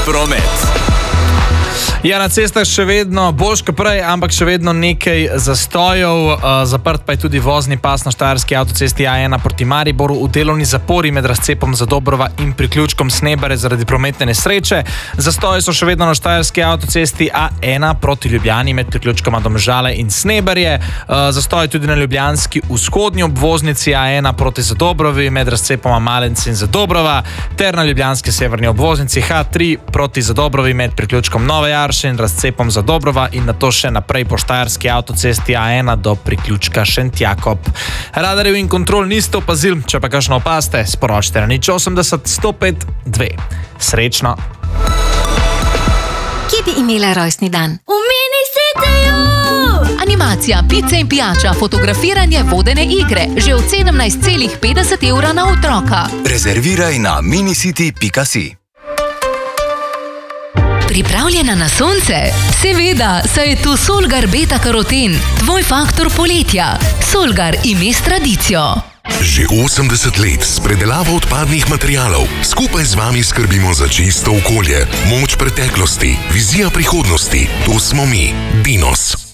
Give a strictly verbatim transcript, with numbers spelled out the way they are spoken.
promet. Ja, na cestah še vedno boljš kot prej, ampak še vedno nekaj zastojev. Zaprt pa je tudi vozni pas na štajerski avtocesti A ena proti Mariboru v delovni zapori med razcepom Zadobrova in priključkom Snebare zaradi prometne nesreče. Zastoji so še vedno na štajerski avtocesti A ena proti Ljubljani med priključkoma Domžale in Snebarje. Zastoji tudi na ljubljanski vzhodnji obvoznici A ena proti Zadobrovi med razcepoma Malenci in Zadobrova ter na ljubljanski severni obvoznici H tri proti Zadobrovi med priključkom Nova Jarša in razcepom Zadobrova in nato še naprej po štajerski avtocesti A ena do priključka Šentjakob. Radarjev in kontrol niste opazili, če pa kakšno opaste, sporočite na nič osemdeset sto pet dve. Srečno! Kje bi imela rojstni dan? V Mini Cityju! Animacija, pice in pijača, fotografiranje, vodene igre. Že od sedemnajst celih petdeset evra na otroka. Rezerviraj na minicity pika si. Pripravljena na sonce? Seveda, saj je tu Solgar Beta Karoten, tvoj faktor poletja. Solgar, ime s tradicijo. Že osemdeset let s predelavo odpadnih materialov. Skupaj z vami skrbimo za čisto okolje, moč preteklosti, vizija prihodnosti. To smo mi, Dinos.